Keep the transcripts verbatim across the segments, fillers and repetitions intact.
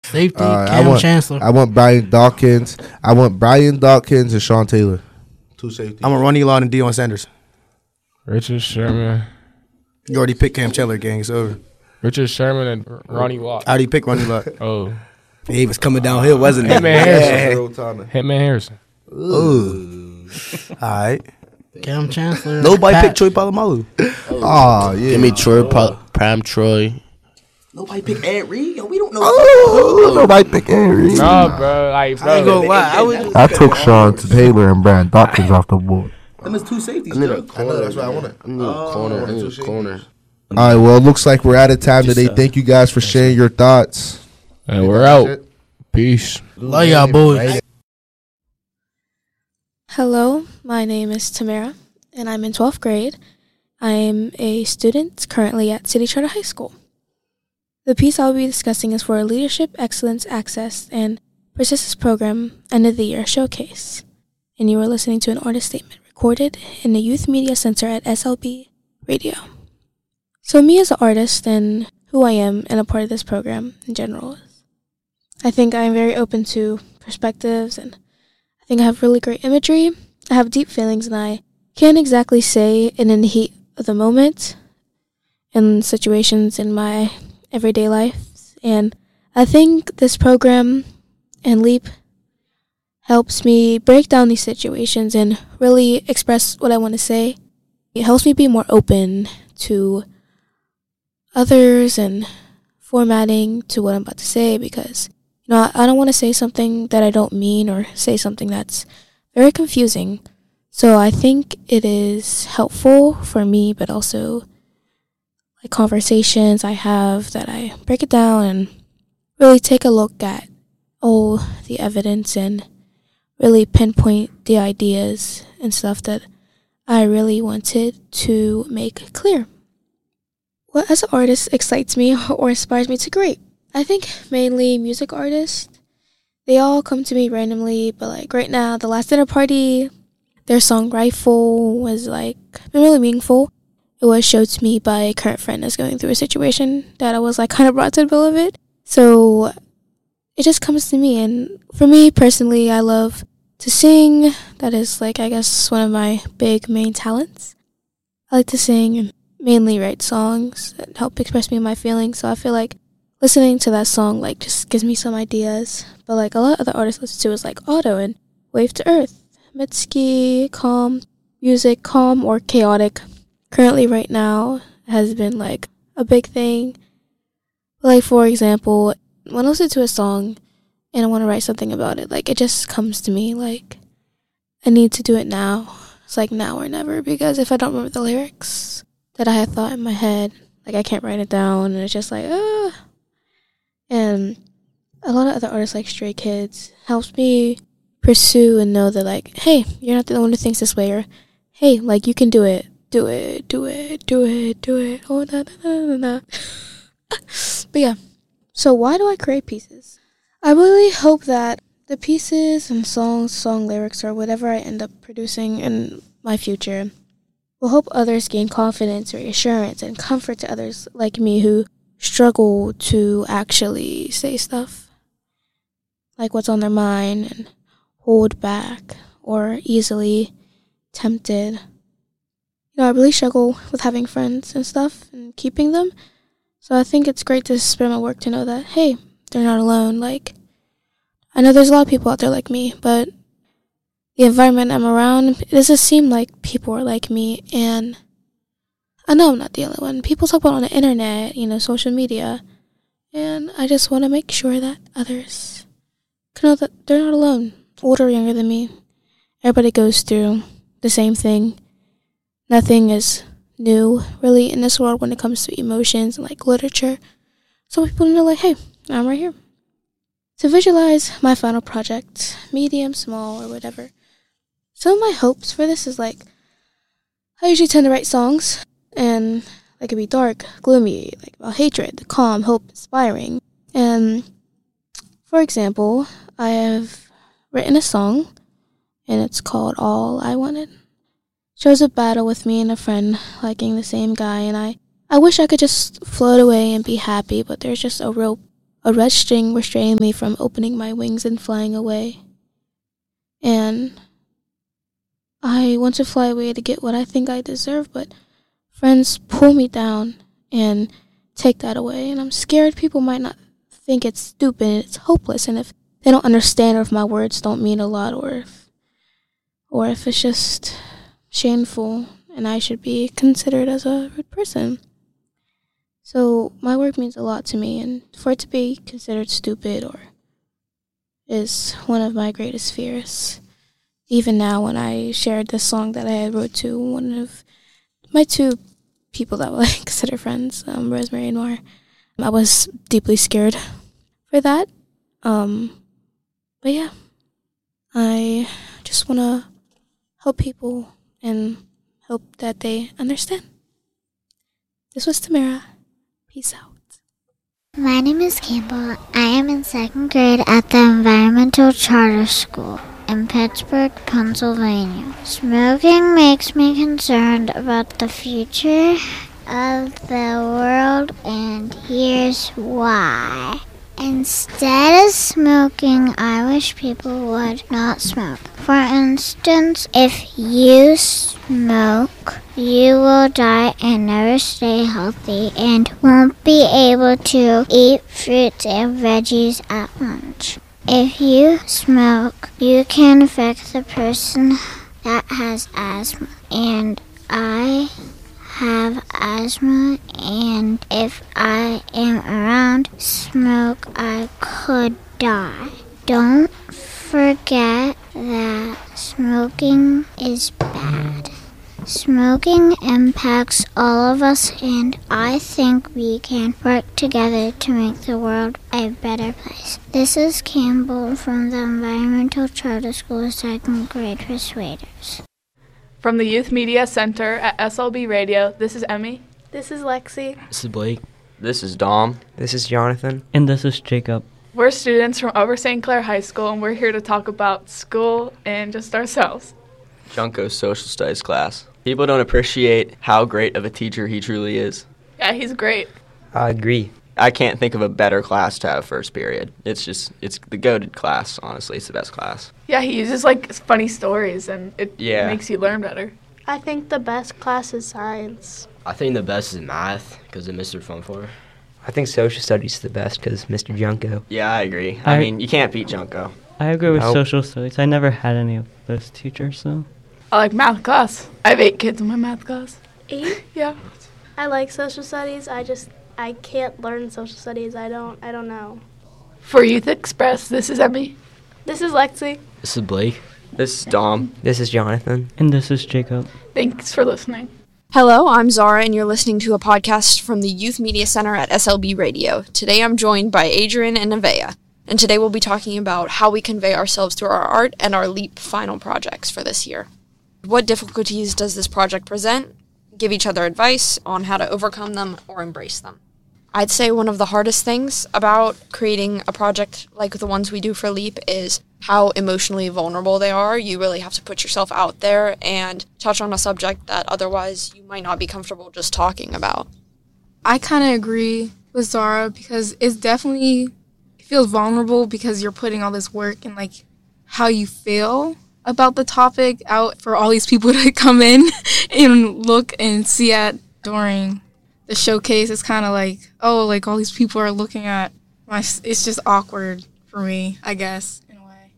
Safety, Uh, Cam I want, Chancellor. I want Brian Dawkins. I want Brian Dawkins and Sean Taylor. Two safeties. I'm a Ronnie Lott and Deion Sanders. Richard Sherman. You already picked Cam Chancellor, gang. It's over. Richard Sherman and Ronnie Lott. I already picked Ronnie Lott. Oh. He was coming downhill, wasn't he? Hitman Harrison. Harrison. Hitman Harrison. Ooh. All right. Cam Chancellor. Nobody Pat- picked Troy Polamalu. Oh, yeah. Give me Troy, Pal- Prime Troy. Nobody picked Ed Reed. Yo, we don't know. Oh, nobody pick Henry. No, bro. Like, I ain't bro. gonna lie. I was I took Sean Taylor and Brian Dawkins off the board. them is two safeties. I need a Bro. corner. that's what I wanted. I need a corner. I need a corner. All right, well, it looks like we're out of time today. Thank you guys for sharing your thoughts. And we're out. Peace. Love y'all, boys. Hello, my name is Tamara, and I'm in twelfth grade. I am a student currently at City Charter High School. The piece I'll be discussing is for a Leadership Excellence Access and Persistence Program End of the Year Showcase. And you are listening to an artist statement recorded in the Youth Media Center at S L B Radio. So me as an artist and who I am and a part of this program in general is, I think I'm very open to perspectives, and I think I have really great imagery. I have deep feelings, and I can't exactly say it in the heat of the moment in situations in my everyday life. And I think this program and LEAP helps me break down these situations and really express what I want to say. It helps me be more open to others and formatting to what I'm about to say, because you know, I don't want to say something that I don't mean or say something that's very confusing. So I think it is helpful for me, but also like conversations I have that I break it down and really take a look at all the evidence and really pinpoint the ideas and stuff that I really wanted to make clear. What as an artist excites me or inspires me to create? I think mainly music artists. They all come to me randomly, but like right now, The Last Dinner Party, their song Rifle was like been really meaningful. It was showed to me by a current friend that's going through a situation that I was like kind of brought to the middle of it. So it just comes to me, and for me personally, I love to sing. That is like I guess one of my big main talents. I like to sing and mainly write songs that help express me and my feelings. So I feel like listening to that song like just gives me some ideas. But like a lot of other artists listen to is like Auto and Wave to Earth, Mitski, Calm, Music, Calm or Chaotic. Currently right now has been like a big thing. Like for example, when I listen to a song and I want to write something about it, like it just comes to me like I need to do it now. It's like now or never, because if I don't remember the lyrics that I had thought in my head, like I can't write it down, and it's just like ah. And a lot of other artists like Stray Kids helps me pursue and know that like, hey, you're not the only one who thinks this way, or hey, like you can do it, do it, do it, do it, do it. Oh no no no no no. But yeah, so why do I create pieces? I really hope that the pieces and songs, song lyrics, or whatever I end up producing in my future will help others gain confidence, reassurance, and comfort to others like me who struggle to actually say stuff like what's on their mind and hold back or easily tempted. You know, I really struggle with having friends and stuff and keeping them. So I think it's great to spread my work to know that, hey, they're not alone. Like, I know there's a lot of people out there like me, but the environment I'm around, it doesn't seem like people are like me. And I know I'm not the only one. People talk about it on the internet, you know, social media. And I just want to make sure that others can know that they're not alone. Older or younger than me, everybody goes through the same thing. Nothing is new, really, in this world when it comes to emotions and, like, literature. So people know, like, hey, I'm right here. To visualize my final project, medium, small, or whatever, some of my hopes for this is, like, I usually tend to write songs, and they could be dark, gloomy, like about hatred, calm, hope, inspiring. And, for example, I have written a song, and it's called All I Wanted. Shows a battle with me and a friend liking the same guy, and I, I wish I could just float away and be happy, but there's just a real a red string restraining me from opening my wings and flying away. And I want to fly away to get what I think I deserve, but friends pull me down and take that away. And I'm scared people might not think it's stupid and it's hopeless, and if they don't understand, or if my words don't mean a lot, or if, or if it's just shameful and I should be considered as a rude person. So my work means a lot to me, and for it to be considered stupid or is one of my greatest fears. Even now, when I shared this song that I wrote to one of my two people that I consider friends, um, Rosemary and Noir, I was deeply scared for that. Um, but yeah, I just want to help people and hope that they understand. This was Tamara. Peace out. My name is Campbell. I am in second grade at the Environmental Charter School in Pittsburgh, Pennsylvania. Smoking makes me concerned about the future of the world, and here's why. Instead of smoking, I wish people would not smoke. For instance, if you smoke, you will die and never stay healthy and won't be able to eat fruits and veggies at lunch. If you smoke, you can affect the person that has asthma. And I have asthma, and if I am around smoke, I could die. Don't forget that smoking is bad. Smoking impacts all of us, and I think we can work together to make the world a better place. This is Campbell from the Environmental Charter School second grade Persuaders. From the Youth Media Center at S L B Radio, this is Emmy. This is Lexi. This is Blake. This is Dom. This is Jonathan. And this is Jacob. We're students from Over Saint Clair High School, and we're here to talk about school and just ourselves. Junko's social studies class. People don't appreciate how great of a teacher he truly is. Yeah, he's great. I agree. I can't think of a better class to have first period. It's just, it's the goated class, honestly. It's the best class. Yeah, he uses, like, funny stories, and it Yeah. makes you learn better. I think the best class is science. I think the best is math because of Mister Funfor. I think social studies is the best because Mister Junko. Yeah, I agree. I, I- mean, you can't beat Junko. I agree with Nope. social studies. I never had any of those teachers, so. I like math class. I have eight kids in my math class. Eight? Yeah. I like social studies. I just I can't learn social studies. I don't I don't know. For Youth Express, this is Emmy. This is Lexi. This is Blake. This is Dom. This is Jonathan. And this is Jacob. Thanks for listening. Hello, I'm Zara, and you're listening to a podcast from the Youth Media Center at S L B Radio. Today I'm joined by Adrian and Nevaeh, and today we'll be talking about how we convey ourselves through our art and our LEAP final projects for this year. What difficulties does this project present? Give each other advice on how to overcome them or embrace them. I'd say one of the hardest things about creating a project like the ones we do for LEAP is how emotionally vulnerable they are. You really have to put yourself out there and touch on a subject that otherwise you might not be comfortable just talking about. I kind of agree with Zara because it's definitely, it feels vulnerable because you're putting all this work and like how you feel about the topic out for all these people to come in and look and see at during the showcase. It's kind of like, oh, like all these people are looking at my, it's just awkward for me, I guess, in a way.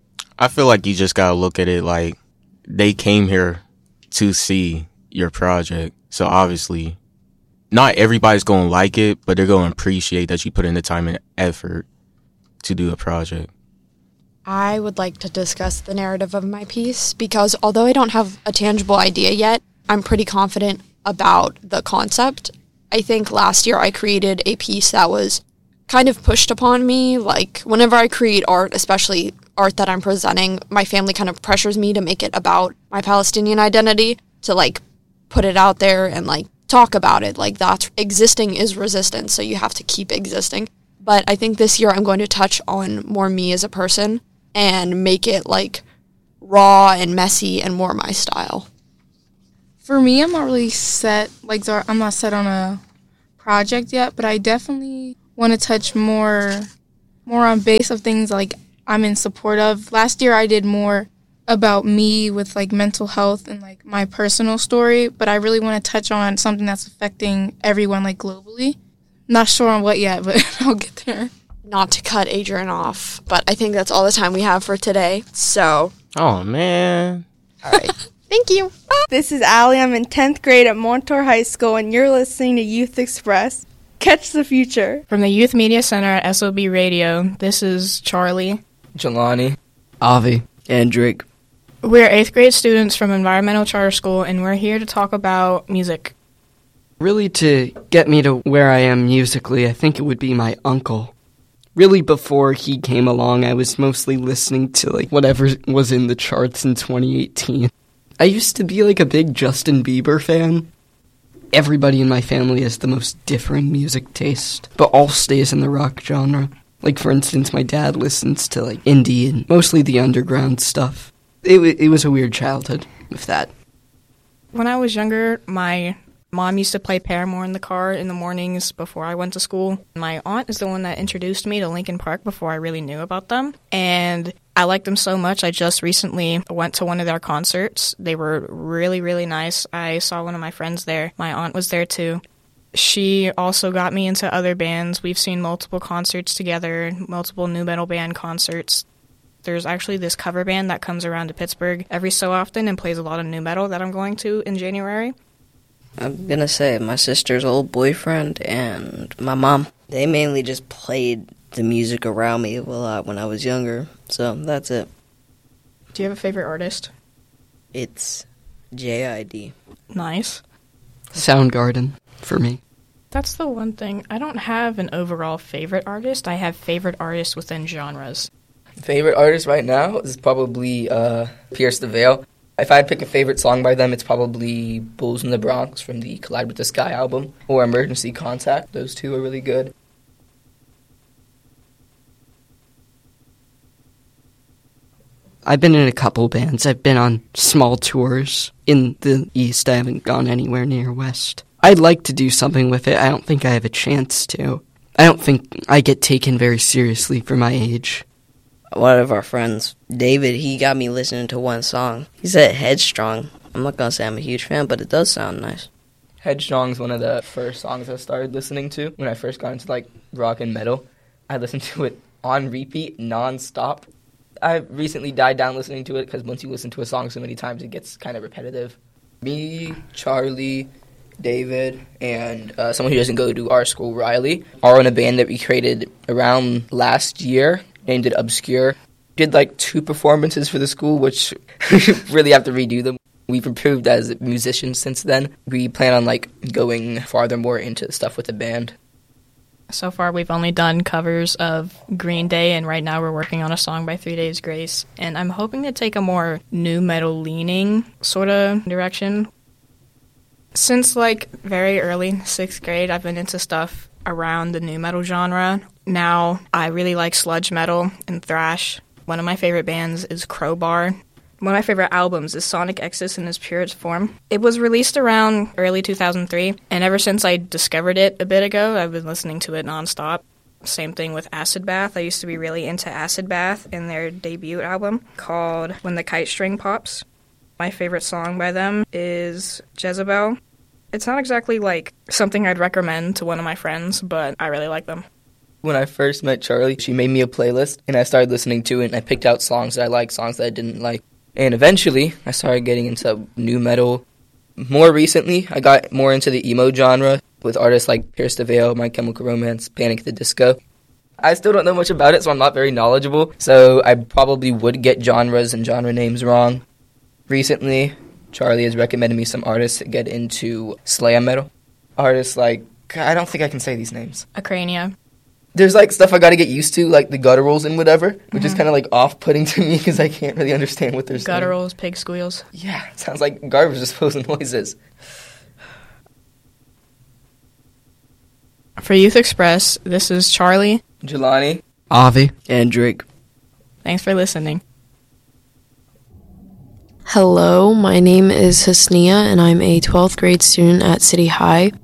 I feel like you just gotta look at it like they came here to see your project. So obviously, not everybody's gonna like it, but they're gonna appreciate that you put in the time and effort to do a project. I would like to discuss the narrative of my piece because although I don't have a tangible idea yet, I'm pretty confident about the concept. I think last year I created a piece that was kind of pushed upon me. Like, whenever I create art, especially art that I'm presenting, my family kind of pressures me to make it about my Palestinian identity, to, like, put it out there and, like, talk about it. Like, that's existing is resistance, so you have to keep existing. But I think this year I'm going to touch on more me as a person and make it, like, raw and messy and more my style. For me, I'm not really set, like, Zara, I'm not set on a project yet, but I definitely want to touch more more on base of things like I'm in support of. Last year I did more about me with like mental health and like my personal story, but I really want to touch on something that's affecting everyone like globally. Not sure on what yet, but I'll get there. Not to cut Adrian off, but I think that's all the time we have for today. So, Oh man. all right. Thank you. This is Allie. I'm in tenth grade at Montour High School, and you're listening to Youth Express. Catch the future. From the Youth Media Center at S O B Radio, this is Charlie. Jelani. Avi. And Drake. We're eighth grade students from Environmental Charter School, and we're here to talk about music. Really, to get me to where I am musically, I think it would be my uncle. Really, before he came along, I was mostly listening to like whatever was in the charts in twenty eighteen. I used to be like a big Justin Bieber fan. Everybody in my family has the most differing music taste, but all stays in the rock genre. Like, for instance, my dad listens to like indie and mostly the underground stuff. It, w- it was a weird childhood with that. When I was younger, my mom used to play Paramore in the car in the mornings before I went to school. My aunt is the one that introduced me to Linkin Park before I really knew about them. And I liked them so much, I just recently went to one of their concerts. They were really, really nice. I saw one of my friends there. My aunt was there too. She also got me into other bands. We've seen multiple concerts together, multiple nu metal band concerts. There's actually this cover band that comes around to Pittsburgh every so often and plays a lot of nu metal that I'm going to in January. I'm going to say my sister's old boyfriend and my mom. They mainly just played the music around me a lot when I was younger, so that's it. Do you have a favorite artist? It's J I D. Nice. Soundgarden, for me. That's the one thing. I don't have an overall favorite artist. I have favorite artists within genres. Favorite artist right now is probably uh, Pierce the Veil. If I had to pick a favorite song by them, it's probably Bulls in the Bronx from the Collide with the Sky album, or Emergency Contact. Those two are really good. I've been in a couple bands. I've been on small tours in the East. I haven't gone anywhere near West. I'd like to do something with it. I don't think I have a chance to. I don't think I get taken very seriously for my age. One of our friends, David, he got me listening to one song. He said Headstrong. I'm not going to say I'm a huge fan, but it does sound nice. Headstrong's one of the first songs I started listening to when I first got into like rock and metal. I listened to it on repeat, non-stop. I recently died down listening to it because once you listen to a song so many times, it gets kind of repetitive. Me, Charlie, David, and uh, someone who doesn't go to our school, Riley, are in a band that we created around last year, named it Obscure. Did like two performances for the school, which really have to redo them. We've improved as musicians since then. We plan on like going farther more into stuff with the band. So far, we've only done covers of Green Day, and right now we're working on a song by Three Days Grace. And I'm hoping to take a more nu metal leaning sort of direction. Since like very early sixth grade, I've been into stuff around the nu metal genre. Now I really like sludge metal and thrash. One of my favorite bands is Crowbar. One of my favorite albums is Sonic Exodus in its purest form. It was released around early two thousand three, and ever since I discovered it a bit ago, I've been listening to it nonstop. Same thing with Acid Bath. I used to be really into Acid Bath in their debut album called When the Kite String Pops. My favorite song by them is Jezebel. It's not exactly like something I'd recommend to one of my friends, but I really like them. When I first met Charlie, she made me a playlist, and I started listening to it, and I picked out songs that I liked, songs that I didn't like. And eventually, I started getting into nu metal. More recently, I got more into the emo genre with artists like Pierce the Veil, My Chemical Romance, Panic! At the Disco. I still don't know much about it, so I'm not very knowledgeable, so I probably would get genres and genre names wrong. Recently, Charlie has recommended me some artists that get into slam metal. Artists like, I don't think I can say these names. Acrania. There's like stuff I gotta get used to, like the gutturals and whatever, which mm-hmm. is kind of like off-putting to me because I can't really understand what they're saying. Gutturals, pig squeals. Yeah, it sounds like garbage disposal noises. For Youth Express, this is Charlie, Jelani, Avi, and Drake. Thanks for listening. Hello, my name is Hasnia, and I'm a twelfth grade student at City High.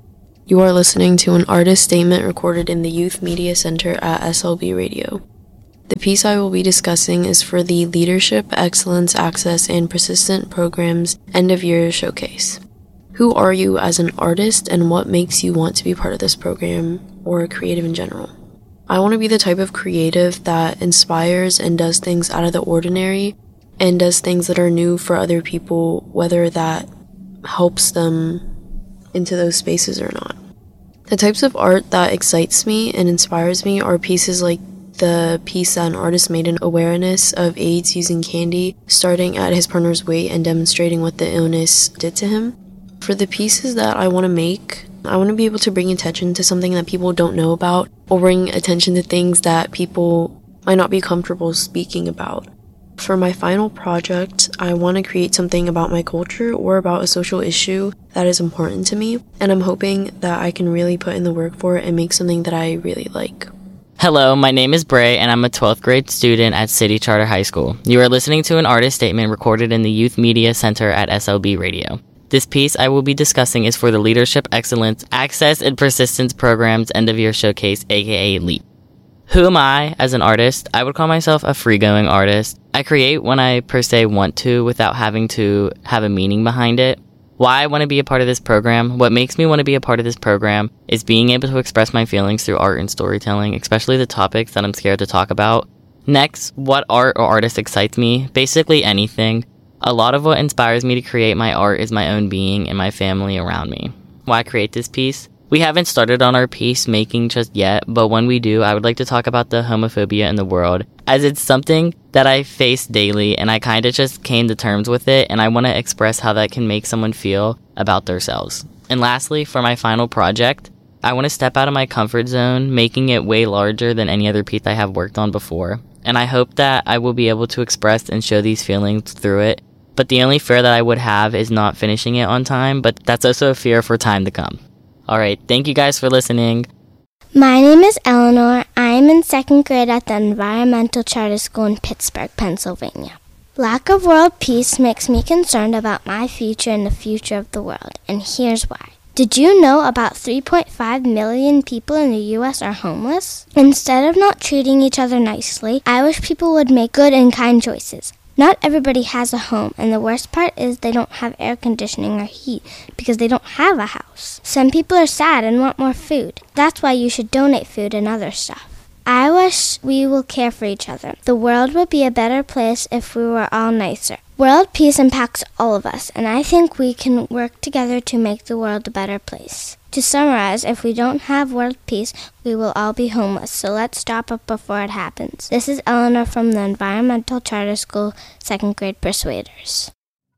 You are listening to an artist statement recorded in the Youth Media Center at S L B Radio. The piece I will be discussing is for the Leadership, Excellence, Access, and Persistent Programs End of Year Showcase. Who are you as an artist, and what makes you want to be part of this program or creative in general? I want to be the type of creative that inspires and does things out of the ordinary and does things that are new for other people, whether that helps them into those spaces or not. The types of art that excites me and inspires me are pieces like the piece that an artist made in awareness of AIDS using candy, starting at his partner's weight and demonstrating what the illness did to him. For the pieces that I want to make, I want to be able to bring attention to something that people don't know about, or bring attention to things that people might not be comfortable speaking about. For my final project, I want to create something about my culture or about a social issue that is important to me, and I'm hoping that I can really put in the work for it and make something that I really like. Hello, my name is Bray, and I'm a twelfth grade student at City Charter High School. You are listening to an artist statement recorded in the Youth Media Center at S L B Radio. This piece I will be discussing is for the Leadership, Excellence, Access, and Persistence Programs End of Year Showcase, aka LEAP. Who am I as an artist? I would call myself a free-going artist. I create when I per se want to without having to have a meaning behind it. Why I want to be a part of this program? What makes me want to be a part of this program is being able to express my feelings through art and storytelling, especially the topics that I'm scared to talk about. Next, what art or artist excites me? Basically anything. A lot of what inspires me to create my art is my own being and my family around me. Why create this piece? We haven't started on our piece making just yet, but when we do, I would like to talk about the homophobia in the world, as it's something that I face daily, and I kind of just came to terms with it, and I want to express how that can make someone feel about themselves. And lastly, for my final project, I want to step out of my comfort zone, making it way larger than any other piece I have worked on before, and I hope that I will be able to express and show these feelings through it, but the only fear that I would have is not finishing it on time, but that's also a fear for time to come. Alright, thank you guys for listening. My name is Eleanor. I am in second grade at the Environmental Charter School in Pittsburgh, Pennsylvania. Lack of world peace makes me concerned about my future and the future of the world, and here's why. Did you know about three point five million people in the U S are homeless? Instead of not treating each other nicely, I wish people would make good and kind choices. Not everybody has a home, and the worst part is they don't have air conditioning or heat because they don't have a house. Some people are sad and want more food. That's why you should donate food and other stuff. I wish we will care for each other. The world would be a better place if we were all nicer. World peace impacts all of us, and I think we can work together to make the world a better place. To summarize, if we don't have world peace, we will all be homeless, so let's stop it before it happens. This is Eleanor from the Environmental Charter School, second grade Persuaders.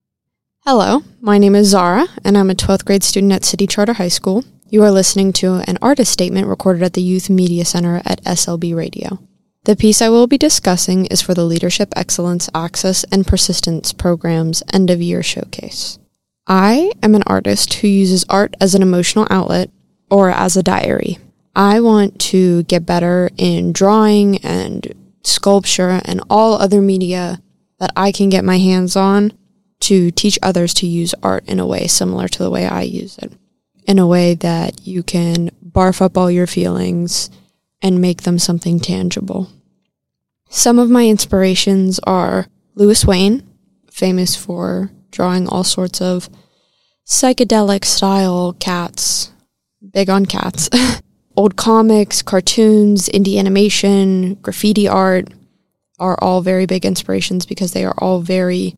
Hello, my name is Zara, and I'm a twelfth grade student at City Charter High School. You are listening to an artist statement recorded at the Youth Media Center at S L B Radio. The piece I will be discussing is for the Leadership, Excellence, Access, and Persistence Programs End of Year Showcase. I am an artist who uses art as an emotional outlet or as a diary. I want to get better in drawing and sculpture and all other media that I can get my hands on to teach others to use art in a way similar to the way I use it. In a way that you can barf up all your feelings and make them something tangible. Some of my inspirations are Louis Wayne, famous for drawing all sorts of psychedelic style cats, big on cats, old comics, cartoons, indie animation, graffiti art are all very big inspirations because they are all very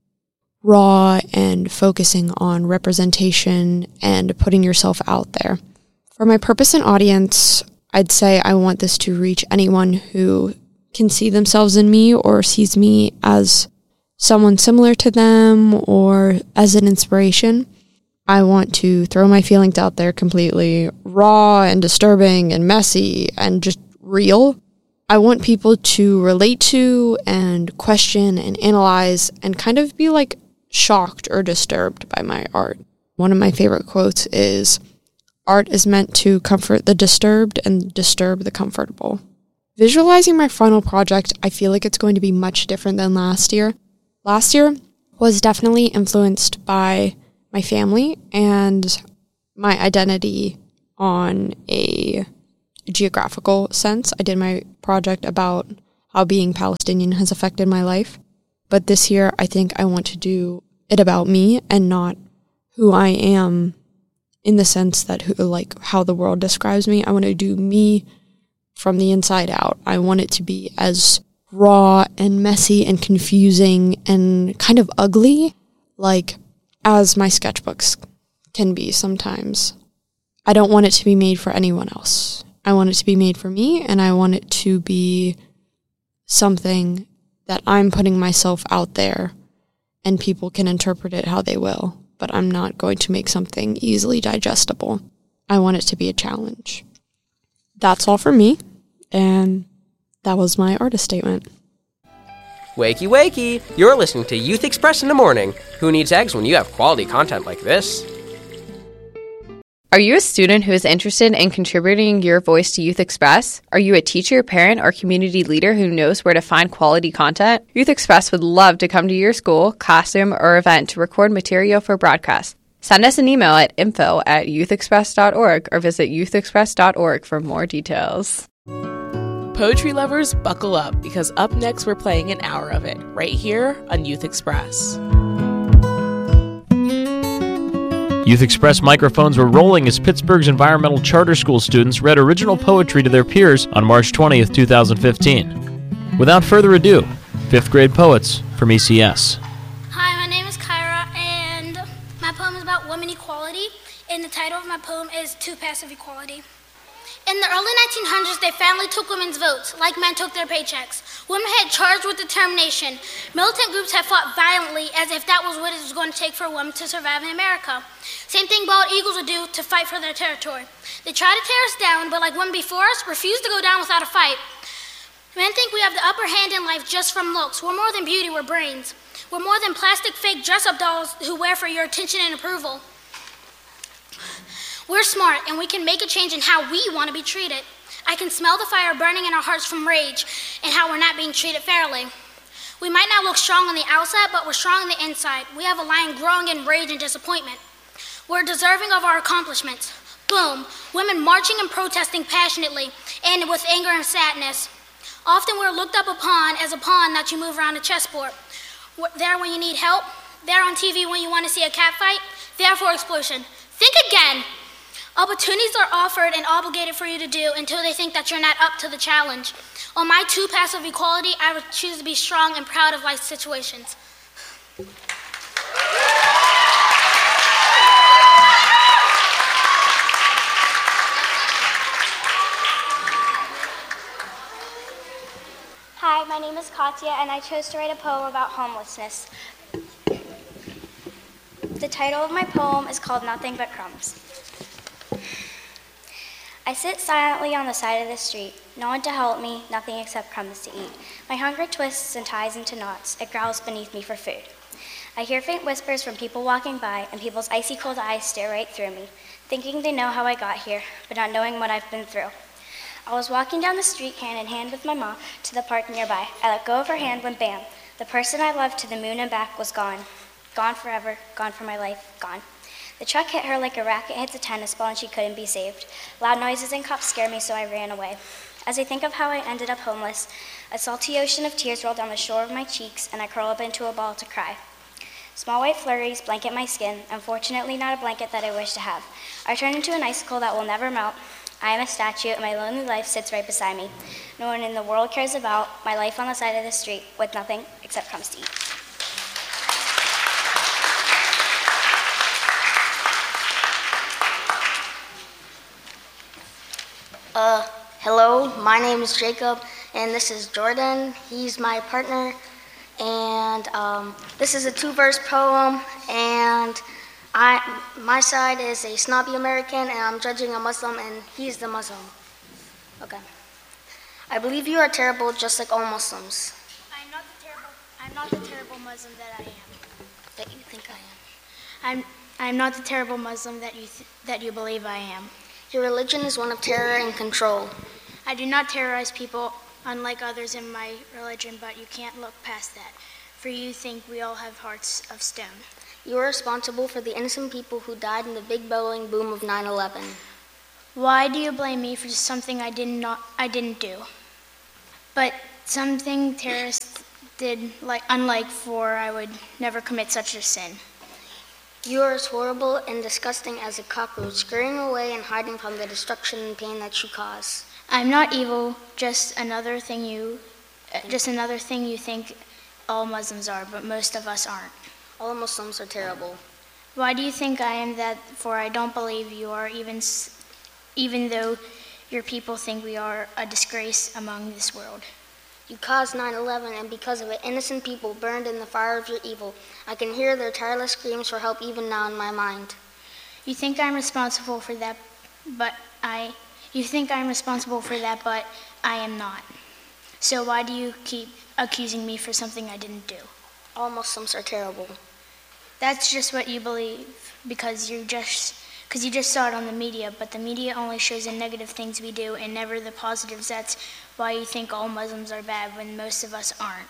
raw and focusing on representation and putting yourself out there. For my purpose and audience, I'd say I want this to reach anyone who can see themselves in me or sees me as someone similar to them or as an inspiration. I want to throw my feelings out there completely raw and disturbing and messy and just real. I want people to relate to and question and analyze and kind of be like shocked or disturbed by my art. One of my favorite quotes is, "Art is meant to comfort the disturbed and disturb the comfortable." Visualizing my final project, I feel like it's going to be much different than last year. Last year was definitely influenced by my family and my identity on a geographical sense. I did my project about how being Palestinian has affected my life. But this year, I think I want to do it about me and not who I am in the sense that who, like how the world describes me. I want to do me from the inside out. I want it to be as raw and messy and confusing and kind of ugly, like as my sketchbooks can be sometimes. I don't want it to be made for anyone else. I want it to be made for me, and I want it to be something that I'm putting myself out there and people can interpret it how they will, but I'm not going to make something easily digestible. I want it to be a challenge. That's all for me, and that was my artist statement. Wakey, wakey! You're listening to Youth Express in the morning. Who needs eggs when you have quality content like this? Are you a student who is interested in contributing your voice to Youth Express? Are you a teacher, parent, or community leader who knows where to find quality content? Youth Express would love to come to your school, classroom, or event to record material for broadcast. Send us an email at info at youthexpress dot org or visit youth express dot org for more details. Poetry lovers, buckle up, because up next we're playing an hour of it, right here on Youth Express. Youth Express microphones were rolling as Pittsburgh's environmental charter school students read original poetry to their peers on March twentieth, twenty fifteen. Without further ado, fifth grade poets from E C S. Hi, my name is Kyra, and my poem is about women equality, and the title of my poem is To Passive Equality. In the early nineteen hundreds, they finally took women's votes, like men took their paychecks. Women had charged with determination. Militant groups had fought violently as if that was what it was going to take for a woman to survive in America. Same thing bald eagles would do to fight for their territory. They tried to tear us down, but like women before us, refused to go down without a fight. Men think we have the upper hand in life just from looks. We're more than beauty, we're brains. We're more than plastic fake dress-up dolls who wear for your attention and approval. We're smart, and we can make a change in how we want to be treated. I can smell the fire burning in our hearts from rage and how we're not being treated fairly. We might not look strong on the outside, but we're strong on the inside. We have a lion growing in rage and disappointment. We're deserving of our accomplishments. Boom, women marching and protesting passionately and with anger and sadness. Often we're looked up upon as a pawn that you move around a chessboard. We're there when you need help, there on T V when you want to see a cat fight, there for explosion. Think again. Opportunities are offered and obligated for you to do until they think that you're not up to the challenge. On my two passive equality, I would choose to be strong and proud of life situations. Hi, my name is Katya, and I chose to write a poem about homelessness. The title of my poem is called Nothing But Crumbs. I sit silently on the side of the street, no one to help me, nothing except crumbs to eat. My hunger twists and ties into knots, it growls beneath me for food. I hear faint whispers from people walking by, and people's icy cold eyes stare right through me, thinking they know how I got here, but not knowing what I've been through. I was walking down the street hand in hand with my mom to the park nearby. I let go of her hand when bam, the person I loved to the moon and back was gone. Gone forever, gone for my life, gone. The truck hit her like a racket hits a tennis ball and she couldn't be saved. Loud noises and cops scared me, so I ran away. As I think of how I ended up homeless, a salty ocean of tears roll down the shore of my cheeks and I curl up into a ball to cry. Small white flurries blanket my skin, unfortunately not a blanket that I wish to have. I turn into an icicle that will never melt. I am a statue and my lonely life sits right beside me. No one in the world cares about my life on the side of the street with nothing except crumbs to eat. Uh, hello, my name is Jacob, and this is Jordan. He's my partner, and um, this is a two-verse poem, and I, my side is a snobby American, and I'm judging a Muslim, and he's the Muslim. Okay. I believe you are terrible, just like all Muslims. I'm not the terrible, I'm not the terrible Muslim that I am. That you think I am. I'm, I'm not the terrible Muslim that you, th- that you believe I am. Your religion is one of terror and control. I do not terrorize people, unlike others in my religion, but you can't look past that, for you think we all have hearts of stone. You are responsible for the innocent people who died in the big bellowing boom of nine eleven. Why do you blame me for something I did not I didn't do? But something terrorists did, like unlike for I would never commit such a sin. You are as horrible and disgusting as a cockroach, scurrying away and hiding from the destruction and pain that you cause. I'm not evil, just another thing you just another thing you think all Muslims are, but most of us aren't. All Muslims are terrible. Why do you think I am that? For I don't believe you are, even even though your people think we are a disgrace among this world. You caused nine eleven, and because of it, innocent people burned in the fire of your evil. I can hear their tireless screams for help even now in my mind. You think I'm responsible for that, but I... You think I'm responsible for that, but I am not. So why do you keep accusing me for something I didn't do? All Muslims are terrible. That's just what you believe, because you just... Because you just saw it on the media, but the media only shows the negative things we do and never the positives. That's why you think all Muslims are bad when most of us aren't.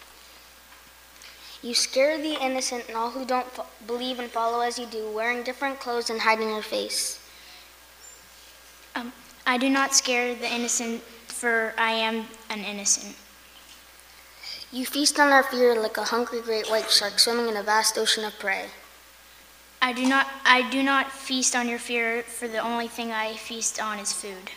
You scare the innocent and all who don't fo- believe and follow as you do, wearing different clothes and hiding your face. Um, I do not scare the innocent, for I am an innocent. You feast on our fear like a hungry great white shark swimming in a vast ocean of prey. I do not I do not feast on your fear, for the only thing I feast on is food.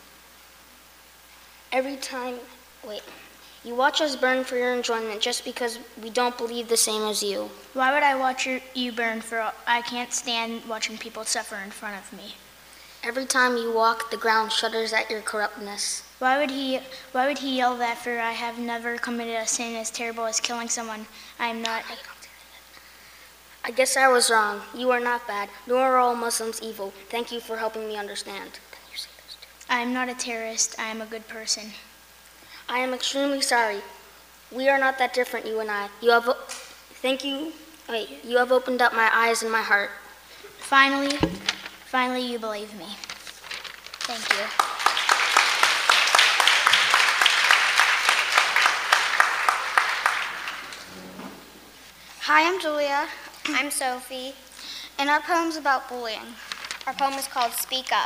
Every time, wait, you watch us burn for your enjoyment just because we don't believe the same as you. Why would I watch your, you burn for, I can't stand watching people suffer in front of me. Every time you walk, the ground shudders at your corruptness. Why would he, why would he yell that, for I have never committed a sin as terrible as killing someone. I am not... I guess I was wrong. You are not bad, nor are all Muslims evil. Thank you for helping me understand. I am not a terrorist. I am a good person. I am extremely sorry. We are not that different, you and I. You have, thank you. Wait, you have opened up my eyes and my heart. Finally, finally, you believe me. Thank you. Hi, I'm Julia. I'm Sophie. And our poem's about bullying. Our poem is called Speak Up.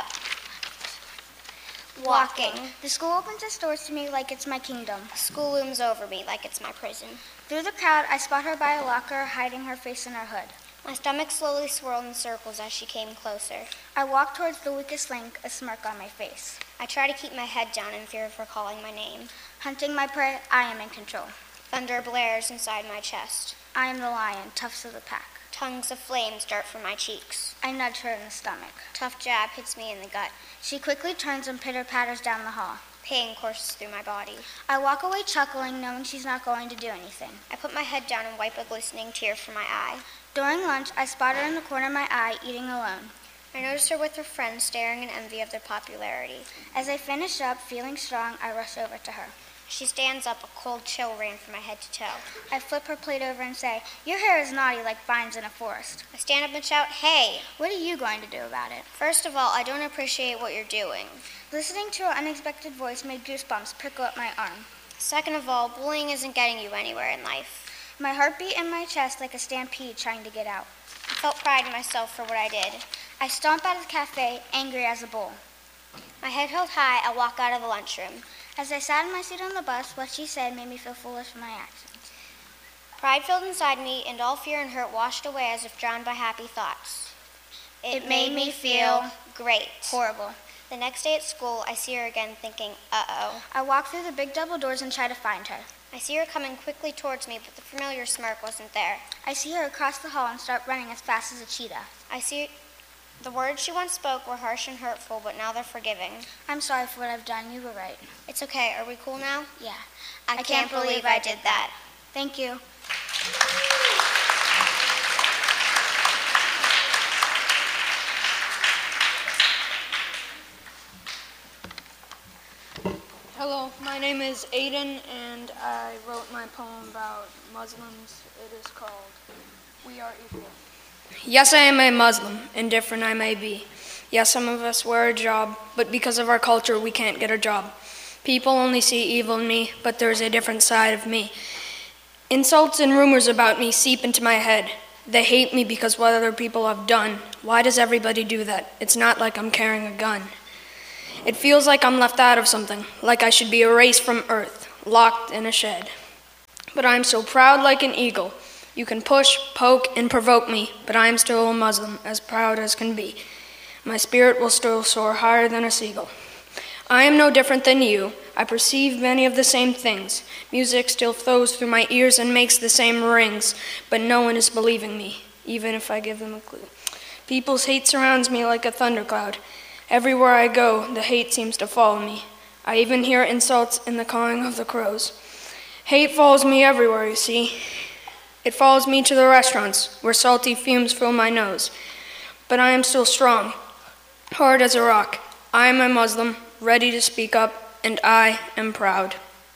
Walking. Walking. The school opens its doors to me like it's my kingdom. School looms over me like it's my prison. Through the crowd, I spot her by a locker, hiding her face in her hood. My stomach slowly swirled in circles as she came closer. I walk towards the weakest link, a smirk on my face. I try to keep my head down in fear of her calling my name. Hunting my prey, I am in control. Thunder blares inside my chest. I am the lion, toughest of the pack. Tongues of flames dart from my cheeks. I nudge her in the stomach. Tough jab hits me in the gut. She quickly turns and pitter-patters down the hall. Pain courses through my body. I walk away chuckling, knowing she's not going to do anything. I put my head down and wipe a glistening tear from my eye. During lunch, I spot her in the corner of my eye, eating alone. I notice her with her friends, staring in envy of their popularity. As I finish up, feeling strong, I rush over to her. She stands up, a cold chill ran from my head to toe. I flip her plate over and say, "Your hair is naughty like vines in a forest." I stand up and shout, "Hey!" What are you going to do about it? First of all, I don't appreciate what you're doing. Listening to her unexpected voice made goosebumps prickle up my arm. Second of all, bullying isn't getting you anywhere in life. My heart beat in my chest like a stampede trying to get out. I felt pride in myself for what I did. I stomp out of the cafe, angry as a bull. My head held high, I walk out of the lunchroom. As I sat in my seat on the bus, what she said made me feel foolish for my actions. Pride filled inside me, and all fear and hurt washed away as if drowned by happy thoughts. It, it made, made me feel great. Horrible. The next day at school, I see her again thinking, uh-oh. I walk through the big double doors and try to find her. I see her coming quickly towards me, but the familiar smirk wasn't there. I see her across the hall and start running as fast as a cheetah. I see the words she once spoke were harsh and hurtful, but now they're forgiving. I'm sorry for what I've done. You were right. It's okay. Are we cool now? Yeah. I, I can't, can't believe I did that. Thank you. Hello, my name is Aiden, and I wrote my poem about Muslims. It is called We Are Equal. Yes, I am a Muslim, indifferent I may be. Yes, some of us wear a job, but because of our culture, we can't get a job. People only see evil in me, but there's a different side of me. Insults and rumors about me seep into my head. They hate me because what other people have done. Why does everybody do that? It's not like I'm carrying a gun. It feels like I'm left out of something, like I should be erased from earth, locked in a shed. But I am so proud like an eagle. You can push, poke, and provoke me, but I am still a Muslim, as proud as can be. My spirit will still soar higher than a seagull. I am no different than you. I perceive many of the same things. Music still flows through my ears and makes the same rings, but no one is believing me, even if I give them a clue. People's hate surrounds me like a thundercloud. Everywhere I go, the hate seems to follow me. I even hear insults in the cawing of the crows. Hate follows me everywhere, you see. It follows me to the restaurants, where salty fumes fill my nose. But I am still strong, hard as a rock. I am a Muslim, ready to speak up, and I am proud.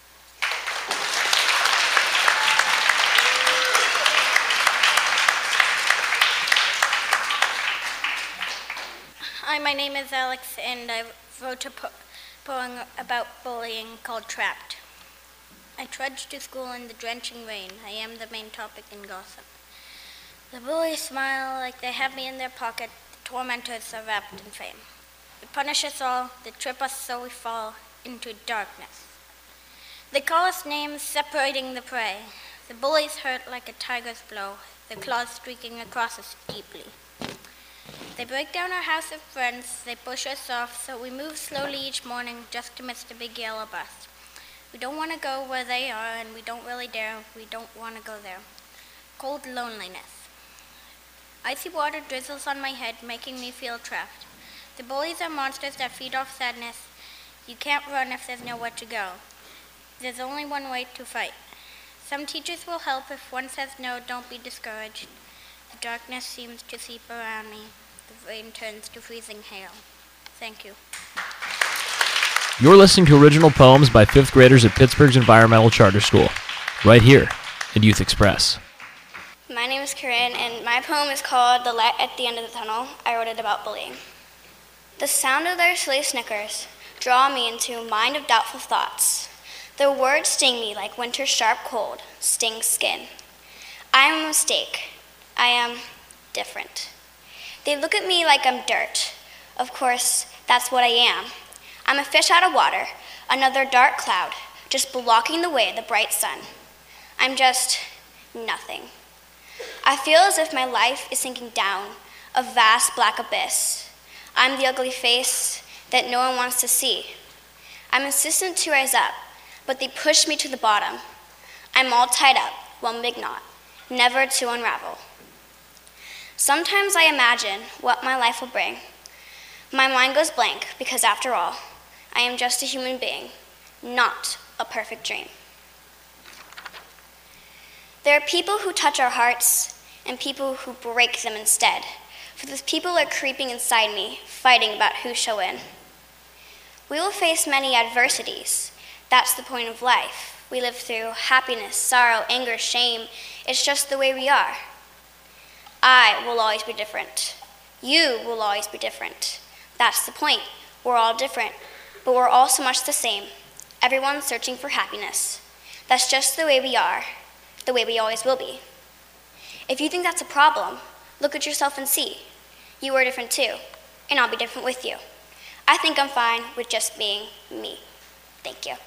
Hi, my name is Alex, and I wrote a po- poem about bullying called Trapped. I trudge to school in the drenching rain. I am the main topic in gossip. The bullies smile like they have me in their pocket. The tormentors are wrapped in fame. They punish us all. They trip us so we fall into darkness. They call us names, separating the prey. The bullies hurt like a tiger's blow, their claws streaking across us deeply. They break down our house of friends. They push us off, so we move slowly each morning just to miss the big yellow bus. We don't want to go where they are, and we don't really dare. We don't want to go there. Cold loneliness. Icy water drizzles on my head, making me feel trapped. The bullies are monsters that feed off sadness. You can't run if there's nowhere to go. There's only one way to fight. Some teachers will help if one says no, don't be discouraged. The darkness seems to seep around me. The rain turns to freezing hail. Thank you. You're listening to original poems by fifth graders at Pittsburgh's Environmental Charter School, right here at Youth Express. My name is Corinne, and my poem is called The Light at the End of the Tunnel. I wrote it about bullying. The sound of their silly snickers draw me into a mind of doubtful thoughts. Their words sting me like winter's sharp cold stings skin. I am a mistake. I am different. They look at me like I'm dirt. Of course, that's what I am. I'm a fish out of water, another dark cloud, just blocking the way of the bright sun. I'm just nothing. I feel as if my life is sinking down a vast black abyss. I'm the ugly face that no one wants to see. I'm insistent to rise up, but they push me to the bottom. I'm all tied up, well, Mignot, never to unravel. Sometimes I imagine what my life will bring. My mind goes blank because, after all, I am just a human being, not a perfect dream. There are people who touch our hearts and people who break them instead. For those people are creeping inside me, fighting about who shall win. We will face many adversities. That's the point of life. We live through happiness, sorrow, anger, shame. It's just the way we are. I will always be different. You will always be different. That's the point. We're all different, but we're all so much the same. Everyone's searching for happiness. That's just the way we are, the way we always will be. If you think that's a problem, look at yourself and see. You are different too, and I'll be different with you. I think I'm fine with just being me. Thank you.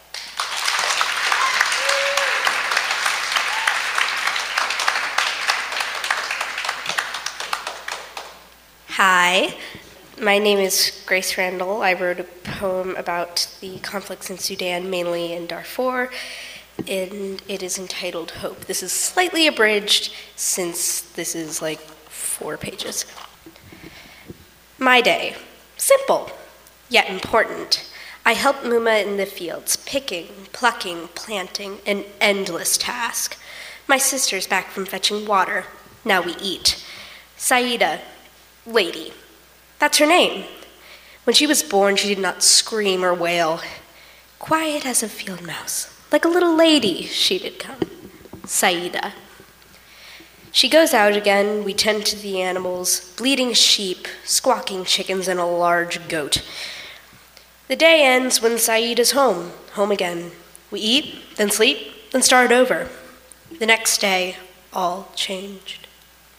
Hi, my name is Grace Randall. I wrote a poem about the conflicts in Sudan, mainly in Darfur, and it is entitled Hope. This is slightly abridged since this is like four pages. My day, simple, yet important. I help Muma in the fields, picking, plucking, planting, an endless task. My sister's back from fetching water. Now we eat. Saida, lady. That's her name. When she was born, she did not scream or wail. Quiet as a field mouse, like a little lady, she did come. Saida. She goes out again, we tend to the animals, bleating sheep, squawking chickens, and a large goat. The day ends when Saida's home, home again. We eat, then sleep, then start over. The next day, all changed.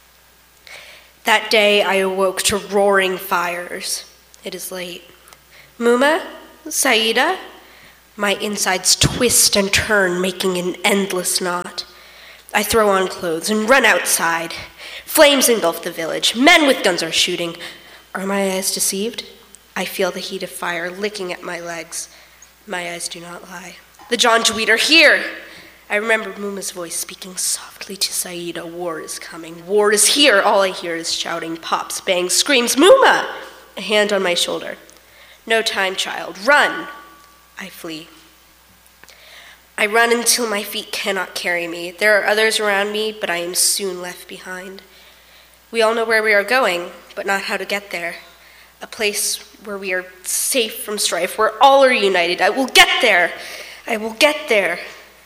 That day I awoke to roaring fires. It is late. Muma? Saida? My insides twist and turn, making an endless knot. I throw on clothes and run outside. Flames engulf the village. Men with guns are shooting. Are my eyes deceived? I feel the heat of fire licking at my legs. My eyes do not lie. The Janjaweed are here! I remember Muma's voice speaking softly to Saida. War is coming. War is here. All I hear is shouting, pops, bangs, screams. Muma! A hand on my shoulder. No time, child. Run! I flee. I run until my feet cannot carry me. There are others around me, but I am soon left behind. We all know where we are going, but not how to get there. A place where we are safe from strife, where all are united. I will get there. I will get there.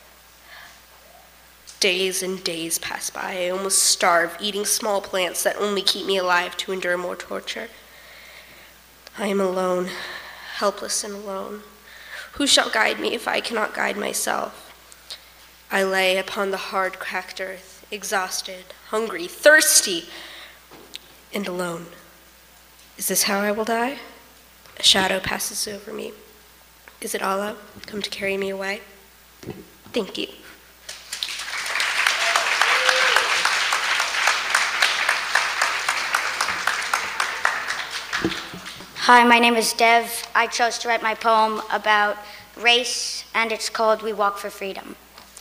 Days and days pass by. I almost starve, eating small plants that only keep me alive to endure more torture. I am alone, helpless and alone. Who shall guide me if I cannot guide myself? I lay upon the hard, cracked earth, exhausted, hungry, thirsty, and alone. Is this how I will die? A shadow passes over me. Is it Allah come to carry me away? Thank you. Hi, my name is Dev. I chose to write my poem about race, and it's called We Walk for Freedom.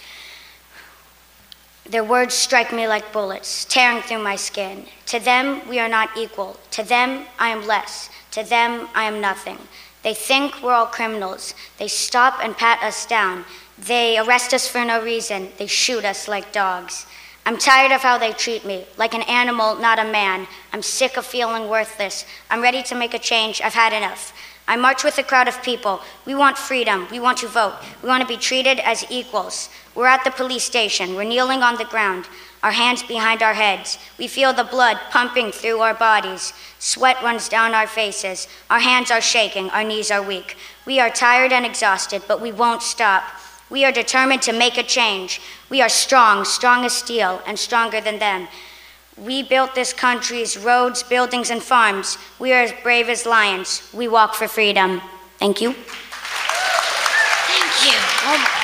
Their words strike me like bullets, tearing through my skin. To them, we are not equal. To them, I am less. To them, I am nothing. They think we're all criminals. They stop and pat us down. They arrest us for no reason. They shoot us like dogs. I'm tired of how they treat me, like an animal, not a man. I'm sick of feeling worthless. I'm ready to make a change. I've had enough. I march with a crowd of people. We want freedom. We want to vote. We want to be treated as equals. We're at the police station. We're kneeling on the ground, our hands behind our heads. We feel the blood pumping through our bodies. Sweat runs down our faces. Our hands are shaking. Our knees are weak. We are tired and exhausted, but we won't stop. We are determined to make a change. We are strong, strong as steel, and stronger than them. We built this country's roads, buildings, and farms. We are as brave as lions. We walk for freedom. Thank you. Thank you. Oh my.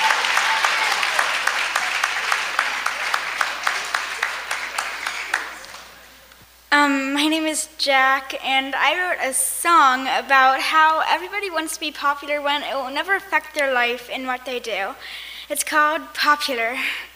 Um, my name is Jack, and I wrote a song about how everybody wants to be popular when it will never affect their life and what they do. It's called Popular.